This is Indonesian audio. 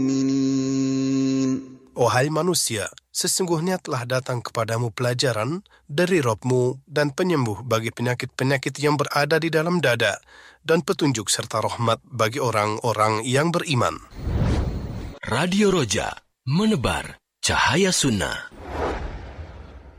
Wahai manusia, sesungguhnya telah datang kepadamu pelajaran dari Rabb-Mu dan penyembuh bagi penyakit-penyakit yang berada di dalam dada dan petunjuk serta rahmat bagi orang-orang yang beriman. Radio Roja, menebar cahaya sunnah.